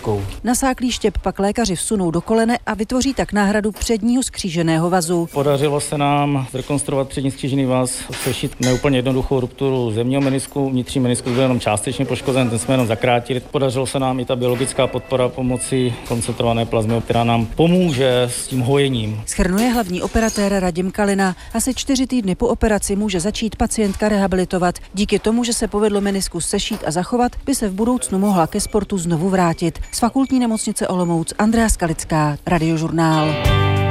kostkou. Nasáklý štěp pak lékaři vsunou do kolene a vytvoří tak náhradu předního skříženého vazu. Podařilo se nám zrekonstruovat přední skřížený vaz, sešít neúplně jednoduchou rupturu zemního menisku, vnitřní meniskus byl jenom částečně poškozen, ten jsme jenom zakrátili. Podařilo se nám i ta biologická podpora pomocí koncentrované plazmy, která nám pomůže s tím hojením. Shrnuje hlavní operatér Radim Kalina. Asi 4 týdny po operaci může začít pacientka rehabilitovat. Díky tomu, že se povedlo meniskus sešít a zachovat, by se v budoucnu mohla ke sportu znovu vrátit. Z Fakultní nemocnice Olomouc Andrea Skalická, Radiožurnál.